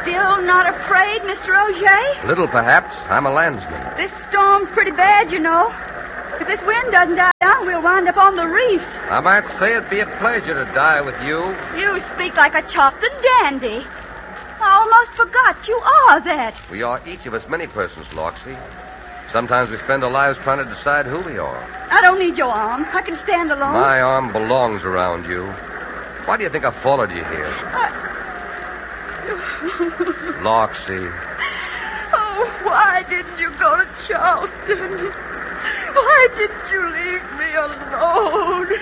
still not afraid, Mr. Auger? Little, perhaps. I'm a landsman. This storm's pretty bad, you know. If this wind doesn't die down, we'll wind up on the reefs. I might say it'd be a pleasure to die with you. You speak like a Charleston dandy. I almost forgot you are that. We are each of us many persons, Loxie. Sometimes we spend our lives trying to decide who we are. I don't need your arm. I can stand alone. My arm belongs around you. Why do you think I followed you here? Loxie. Oh, why didn't you go to Charleston? Why didn't you leave me alone?